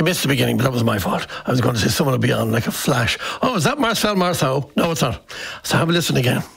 You missed the beginning, but that was my fault. I was going to say someone will be on like a flash. Oh, is that Marcel Marceau? No, it's not. So have a listen again.